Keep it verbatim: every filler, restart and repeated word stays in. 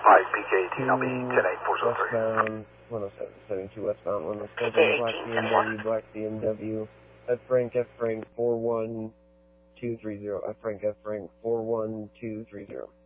Hi, P J eighteen, I'll be ten eight four zero three. Westbound, one oh seven, seventy-two westbound, one oh seven, black B M W, black B M W, F Frank, F Frank, four one two three zero, F Frank, F Frank, four one two three zero.